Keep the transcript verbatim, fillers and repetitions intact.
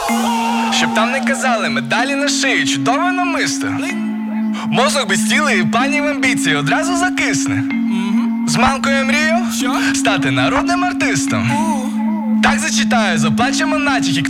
Щоб там не казали, медалі на шиї, чудове намисто. Мозок без тіла і планів амбіцій одразу закисне. З мамкою мрію стати народним артистом. Так зачитаю, заплачемо натяки.